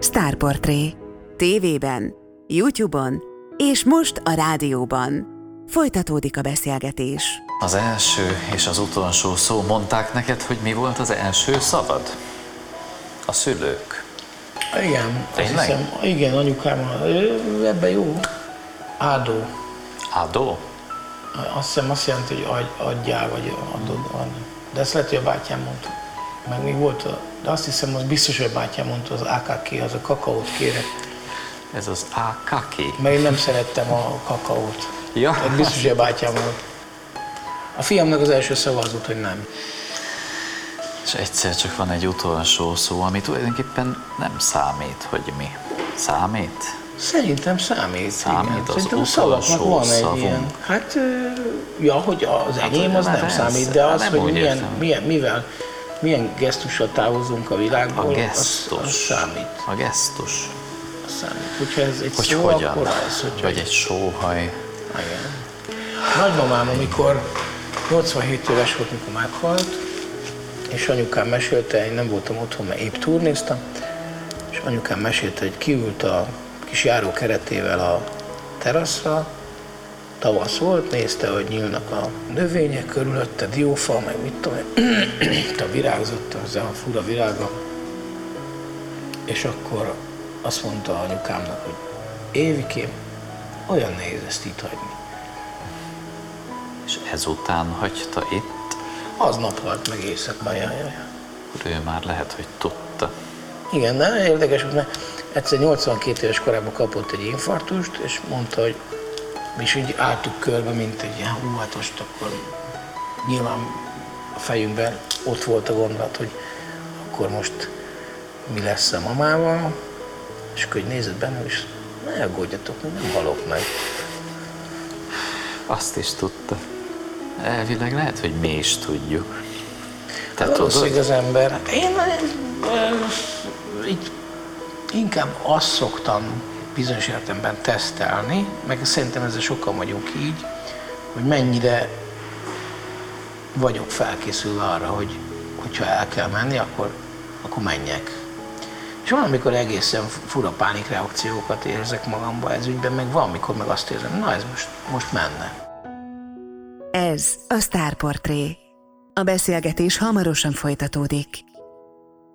Sztárportré. TV-ben, YouTube-on és most a rádióban. Folytatódik a beszélgetés. Az első és az utolsó szó. Mondták neked, hogy mi volt az első szavad? A szülők. Igen, Tényleg? hiszem, igen, anyukám, ebben jó. Áldó. Ádó? Azt hiszem azt jelenti, hogy adjál, vagy adod. De ezt lehet, hogy a bátyám mondta. Meg még volt, de azt hiszem, az biztos, hogy a bátyám mondta, az AKK, az a kakaót kérek. Ez az AKK? Mert én nem szerettem a kakaót. Ja. Tehát biztos, hogy a bátyám volt. A fiamnak az első szava az volt, hogy nem. És egyszer csak van egy utolsó szó, ami tulajdonképpen nem számít, hogy mi. Számít? Szerintem számít. Számít igen. az Szerintem a utolsó szavaknak van egy szavunk. ilyen. Hát, ja, hogy az enyém az már nem ez- számít, de az, nem hogy úgy értem. milyen gesztussal távozunk a világból, A az gesztus. számít. A gesztus. Az számít. Hogyha ez egy Hogy szó, hogyan? akkor az, hogy Vagy egy sóhaj. igen. Nagymamám, amikor 87 éves volt, mikor meghalt, és anyukám mesélte, én nem voltam otthon, mert épp turnéztam, és anyukám mesélte, hogy kiült a kis járó keretével a teraszra, tavasz volt, nézte, hogy nyílnak a növények körülötte, diófa, meg mit tudom én, itt a virágzott, az a fura virága, és akkor azt mondta anyukámnak, hogy Évikém, olyan nehéz ezt itt hagyni. És ezután hagyta itt, Aznap halt meg éjszakban, jaj. akkor ő már lehet, hogy tudta. Igen, de érdekes, mert egyszer 82 éves korában kapott egy infarktust, és mondta, hogy mi is így álltuk körbe, mint egy ilyen hát most akkor nyilván a fejünkben ott volt a gondolat, hogy akkor most mi lesz a mamával, és akkor így nézett benne, és ne aggódjatok, még nem halok meg. Azt is tudta. Elvileg lehet, hogy mi is tudjuk. Te Valószínűleg tudod? az ember. Én így inkább azt szoktam bizonyos értelemben tesztelni, meg szerintem ezzel sokan vagyunk így, hogy mennyire vagyok felkészülve arra, hogy hogyha el kell menni, akkor menjek. És van, amikor egészen fura pánikreakciókat érzek magamba ez ügyben, meg van, amikor meg azt érzem, na ez most menne. Ez a Sztárportré. A beszélgetés hamarosan folytatódik.